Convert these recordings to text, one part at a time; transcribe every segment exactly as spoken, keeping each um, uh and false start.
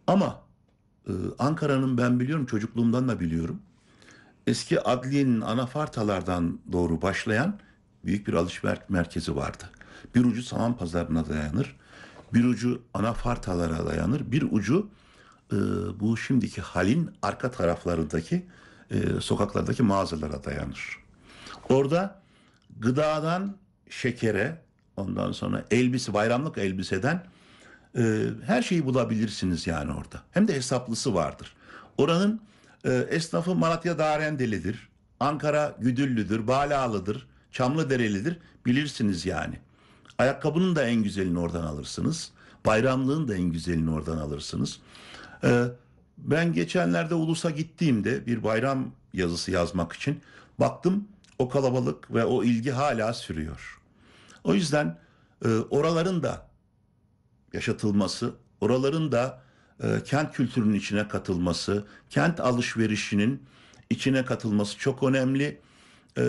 Ama e, Ankara'nın ben biliyorum, çocukluğumdan da biliyorum. Eski adliyenin anafartalardan doğru başlayan büyük bir alışveriş merkezi vardı. Bir ucu saman pazarına dayanır, bir ucu anafartalara dayanır, bir ucu e, bu şimdiki halin arka taraflarındaki e, sokaklardaki mağazalara dayanır. Orada gıdadan şekere, ondan sonra elbise, bayramlık elbiseden e, her şeyi bulabilirsiniz yani orada. Hem de hesaplısı vardır. Oranın e, esnafı Malatya Darendeli'dir. Ankara Güdüllüdür, Balalı'dır, Çamlıdereli'dir. Bilirsiniz yani. Ayakkabının da en güzelini oradan alırsınız. Bayramlığın da en güzelini oradan alırsınız. E, Ben geçenlerde Ulus'a gittiğimde bir bayram yazısı yazmak için baktım, o kalabalık ve o ilgi hala sürüyor. O yüzden e, oraların da yaşatılması, oraların da e, kent kültürünün içine katılması, kent alışverişinin içine katılması çok önemli. E,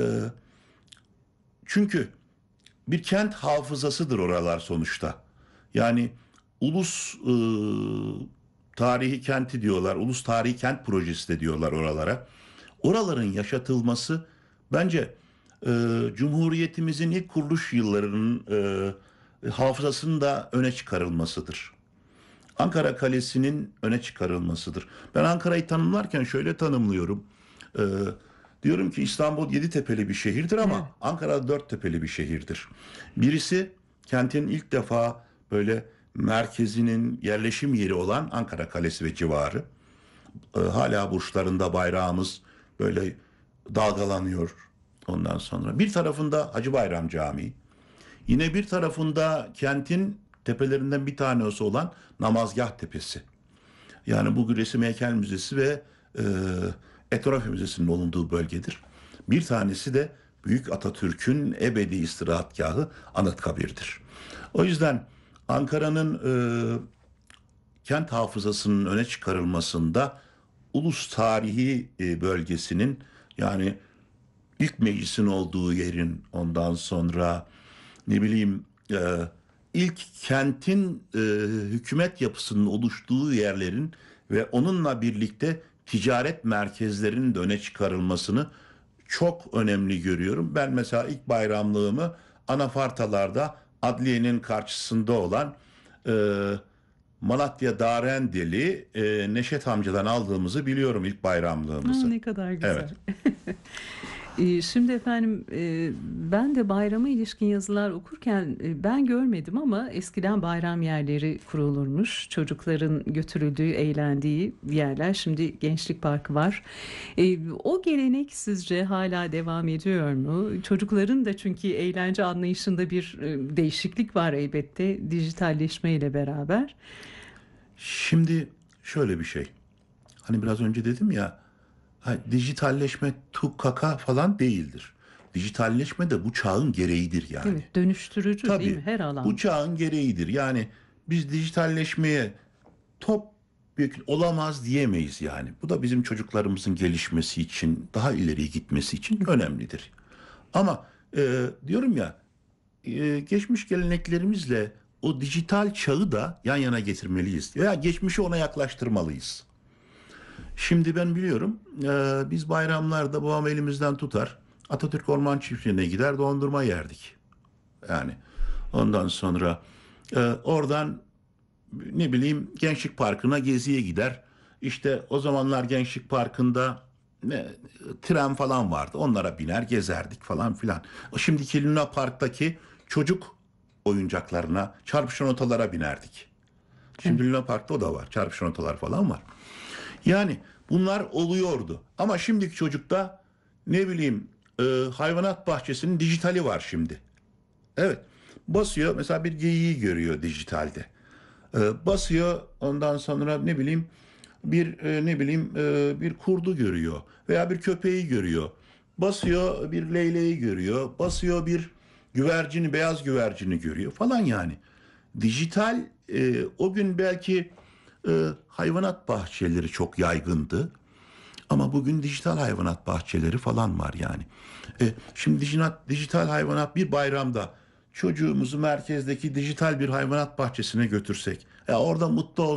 Çünkü bir kent hafızasıdır oralar sonuçta. Yani ulus e, tarihi kenti diyorlar, ulus tarihi kent projesi de diyorlar oralara. Oraların yaşatılması bence e, Cumhuriyetimizin ilk kuruluş yıllarının e, hafızasının da öne çıkarılmasıdır. Ankara Kalesi'nin öne çıkarılmasıdır. Ben Ankara'yı tanımlarken şöyle tanımlıyorum. Ee, Diyorum ki İstanbul yedi tepeli bir şehirdir Evet. ama Ankara dört tepeli bir şehirdir. Birisi kentin ilk defa böyle merkezinin yerleşim yeri olan Ankara Kalesi ve civarı. Ee, hala burçlarında bayrağımız böyle dalgalanıyor ondan sonra. Bir tarafında Hacı Bayram Camii. Yine bir tarafında kentin tepelerinden bir tanesi olan Namazgah Tepesi. Yani bu Resim Heykel Müzesi ve e, Etnografya Müzesi'nin bulunduğu bölgedir. Bir tanesi de Büyük Atatürk'ün ebedi istirahatgahı Anıtkabir'dir. O yüzden Ankara'nın e, kent hafızasının öne çıkarılmasında ulus tarihi e, bölgesinin, yani ilk meclisin olduğu yerin, ondan sonra ne bileyim e, ilk kentin e, hükümet yapısının oluştuğu yerlerin ve onunla birlikte ticaret merkezlerinin de öne çıkarılmasını çok önemli görüyorum. Ben mesela ilk bayramlığımı anafartalarda adliyenin karşısında olan e, Malatya Darendeli e, Neşet amcadan aldığımızı biliyorum, ilk Aa, bayramlığımızı. ne kadar Evet. güzel. Ee, Şimdi efendim, e, ben de bayrama ilişkin yazılar okurken e, ben görmedim ama eskiden bayram yerleri kurulurmuş. Çocukların götürüldüğü, eğlendiği yerler. Şimdi Gençlik Parkı var. E, O gelenek sizce hala devam ediyor mu? Çocukların da, çünkü eğlence anlayışında bir e, değişiklik var elbette dijitalleşme ile beraber. Şimdi şöyle bir şey. Hani biraz önce dedim ya, ha, dijitalleşme tukaka falan değildir. Dijitalleşme de bu çağın gereğidir yani. Evet, dönüştürücü değil mi Tabii her bu alanda? çağın gereğidir. Yani biz dijitalleşmeye top olamaz diyemeyiz yani. Bu da bizim çocuklarımızın gelişmesi için, daha ileriye gitmesi için önemlidir. Ama e, diyorum ya, e, geçmiş geleneklerimizle o dijital çağı da yan yana getirmeliyiz. Veya geçmişi ona yaklaştırmalıyız. Şimdi ben biliyorum, e, biz bayramlarda babam elimizden tutar, Atatürk Orman Çiftliği'ne gider, dondurma yerdik. Yani ondan sonra e, oradan ne bileyim Gençlik Parkı'na geziye gider. İşte o zamanlar Gençlik Parkı'nda ne, tren falan vardı. Onlara biner gezerdik falan filan. O şimdiki Luna Park'taki çocuk oyuncaklarına, çarpışan otolara binerdik. Evet. Şimdi Luna Park'ta o da var. Çarpışan otolar falan var. Yani bunlar oluyordu. Ama şimdiki çocukta ne bileyim e, hayvanat bahçesinin dijitali var şimdi. Evet. Basıyor mesela, bir geyiği görüyor dijitalde. E, basıyor, ondan sonra ne bileyim bir e, ne bileyim e, bir kurdu görüyor veya bir köpeği görüyor. Basıyor, bir leyleği görüyor. Basıyor, bir güvercini, beyaz güvercini görüyor falan yani. Dijital e, o gün belki e, hayvanat bahçeleri çok yaygındı. Ama bugün dijital hayvanat bahçeleri falan var yani. E, şimdi dijital, dijital hayvanat bir bayramda çocuğumuzu merkezdeki dijital bir hayvanat bahçesine götürsek, ya orada mutlu